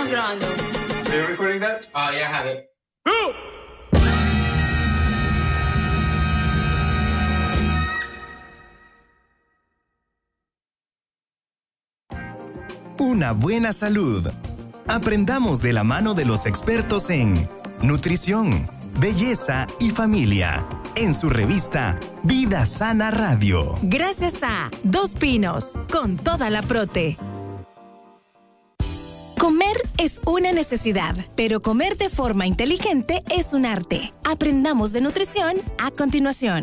grabando. Are you recording that? Yeah, I have it. Una buena salud. Aprendamos de la mano de los expertos en nutrición, belleza y familia, en su revista Vida Sana Radio. Gracias a Dos Pinos, con toda la prote. Comer es una necesidad, pero comer de forma inteligente es un arte. Aprendamos de nutrición a continuación.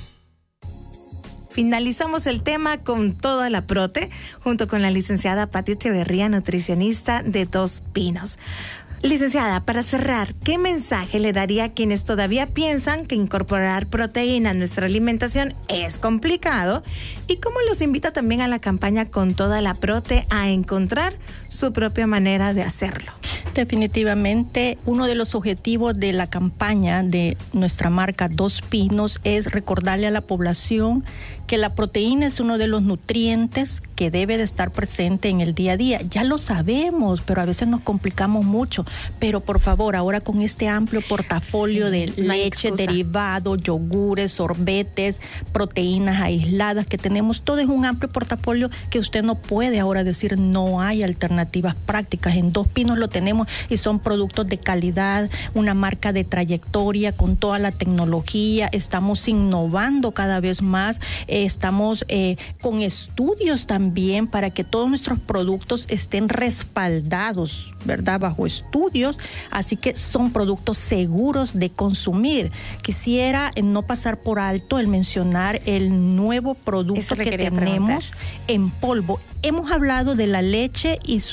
Finalizamos el tema con toda la prote, junto con la licenciada Pati Echeverría, nutricionista de Dos Pinos. Licenciada, para cerrar, ¿qué mensaje le daría a quienes todavía piensan que incorporar proteína en nuestra alimentación es complicado? ¿Y cómo los invita también a la campaña Con Toda la Prote a encontrar su propia manera de hacerlo? Definitivamente, uno de los objetivos de la campaña de nuestra marca Dos Pinos es recordarle a la población que la proteína es uno de los nutrientes que debe de estar presente en el día a día. Ya lo sabemos, pero a veces nos complicamos mucho. Pero por favor, ahora con este amplio portafolio de leche, derivados, yogures, sorbetes, proteínas aisladas que tenemos, todo es un amplio portafolio que usted no puede ahora decir no hay alternativas prácticas. En Dos Pinos lo tenemos y son productos de calidad, una marca de trayectoria con toda la tecnología. Estamos innovando cada vez más. Estamos con estudios también para que todos nuestros productos estén respaldados, ¿verdad? Bajo estudios, así que son productos seguros de consumir. Quisiera no pasar por alto el mencionar el nuevo producto que tenemos en polvo. Hemos hablado de la leche y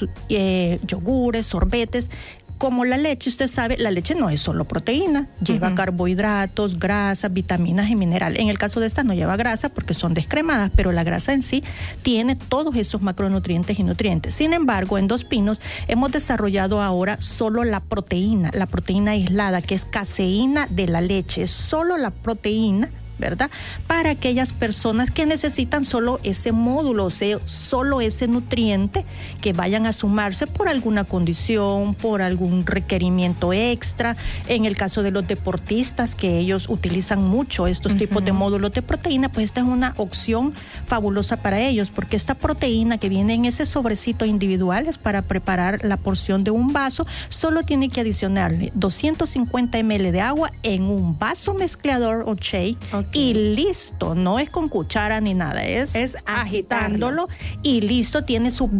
yogures, sorbetes. Como la leche, usted sabe, la leche no es solo proteína, lleva carbohidratos, grasas, vitaminas y minerales. En el caso de esta no lleva grasa porque son descremadas, pero la grasa en sí tiene todos esos macronutrientes y nutrientes. Sin embargo, en Dos Pinos hemos desarrollado ahora solo la proteína aislada, que es caseína de la leche, es solo la proteína, ¿verdad? Para aquellas personas que necesitan solo ese módulo, o sea, solo ese nutriente, que vayan a sumarse por alguna condición, por algún requerimiento extra. En el caso de los deportistas, que ellos utilizan mucho estos tipos de módulos de proteína, pues esta es una opción fabulosa para ellos, porque esta proteína que viene en ese sobrecito individual es para preparar la porción de un vaso. Solo tiene que adicionarle 250 ml de agua en un vaso mezclador o shake. Y listo, no es con cuchara ni nada, es agitándolo y listo, tiene sus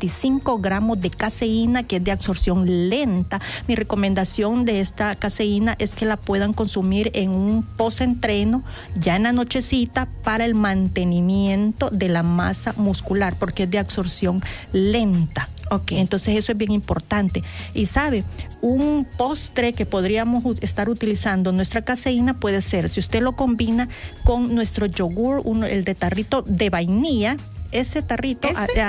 25 gramos de caseína, que es de absorción lenta. Mi recomendación de esta caseína es que la puedan consumir en un post-entreno, ya en la nochecita, para el mantenimiento de la masa muscular, porque es de absorción lenta. Entonces eso es bien importante. Y sabe, un postre que podríamos estar utilizando nuestra caseína puede ser, si usted lo combina con nuestro yogur, el de tarrito de vainilla, ese tarrito,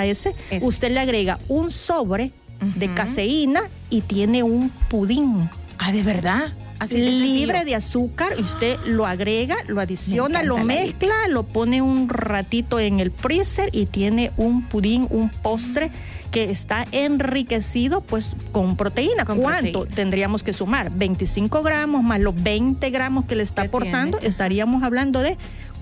usted le agrega un sobre de caseína y tiene un pudín. Ah, ¿de verdad? Así libre de azúcar, usted lo agrega, lo adiciona, lo mezcla, lo pone un ratito en el freezer y tiene un pudín, un postre que está enriquecido pues con proteína. ¿Cuánto tendríamos que sumar? 25 gramos más los 20 gramos que le está aportando, estaríamos hablando de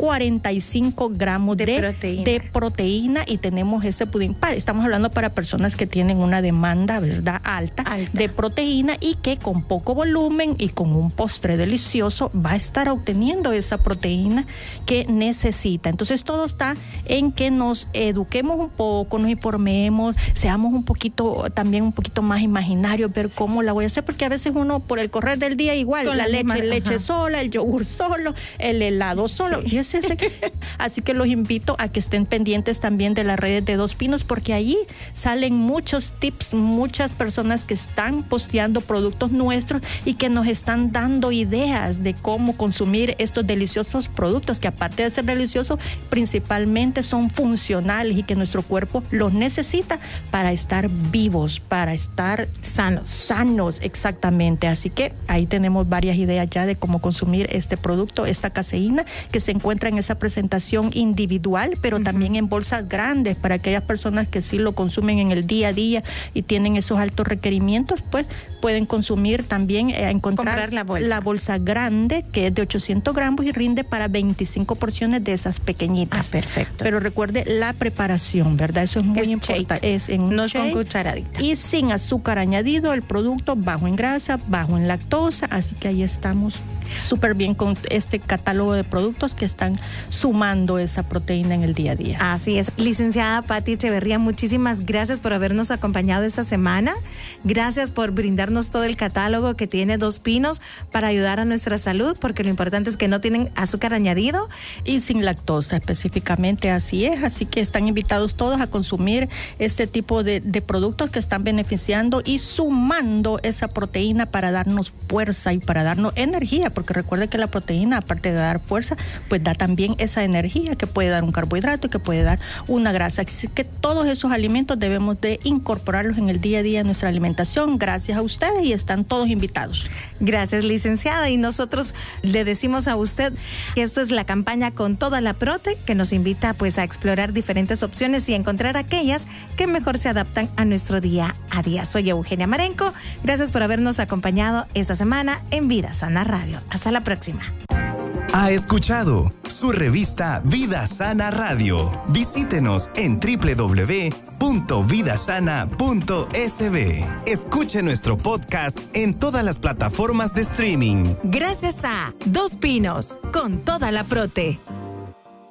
45 gramos de proteína y tenemos ese pudín. Estamos hablando para personas que tienen una demanda, ¿verdad?, alta de proteína y que con poco volumen y con un postre delicioso va a estar obteniendo esa proteína que necesita. Entonces todo está en que nos eduquemos un poco, nos informemos, seamos un poquito más imaginarios, ver cómo la voy a hacer, porque a veces uno por el correr del día igual, con la leche sola, el yogur solo, el helado solo. Sí. Así que los invito a que estén pendientes también de las redes de Dos Pinos, porque allí salen muchos tips, muchas personas que están posteando productos nuestros y que nos están dando ideas de cómo consumir estos deliciosos productos, que aparte de ser deliciosos, principalmente son funcionales y que nuestro cuerpo los necesita para estar vivos, para estar sanos, exactamente. Así que ahí tenemos varias ideas ya de cómo consumir este producto, esta caseína, que se encuentra encuentra en esa presentación individual, pero también en bolsas grandes para aquellas personas que sí lo consumen en el día a día y tienen esos altos requerimientos, pues pueden consumir también, encontrar la bolsa grande, que es de 800 gramos y rinde para 25 porciones de esas pequeñitas. Perfecto. Pero recuerde la preparación, ¿verdad? Eso es muy importante. Es en un no es con cucharadita. Y sin azúcar añadido, el producto bajo en grasa, bajo en lactosa, así que ahí estamos súper bien con este catálogo de productos que están sumando esa proteína en el día a día. Así es. Licenciada Pati Echeverría, muchísimas gracias por habernos acompañado esta semana. Gracias por brindarnos todo el catálogo que tiene Dos Pinos para ayudar a nuestra salud, porque lo importante es que no tienen azúcar añadido. Y sin lactosa específicamente, así es. Así que están invitados todos a consumir este tipo de productos que están beneficiando y sumando esa proteína para darnos fuerza y para darnos energía, porque recuerde que la proteína, aparte de dar fuerza, pues da también esa energía que puede dar un carbohidrato y que puede dar una grasa. Así que todos esos alimentos debemos de incorporarlos en el día a día de nuestra alimentación. Gracias a ustedes y están todos invitados. Gracias, licenciada. Y nosotros le decimos a usted que esto es la campaña Con Toda la Prote, que nos invita pues a explorar diferentes opciones y encontrar aquellas que mejor se adaptan a nuestro día a día. Soy Eugenia Marenco. Gracias por habernos acompañado esta semana en Vida Sana Radio. Hasta la próxima. Ha escuchado su revista Vida Sana Radio. Visítenos en www.vidasana.sb. Escuche nuestro podcast en todas las plataformas de streaming. Gracias a Dos Pinos, con toda la prote.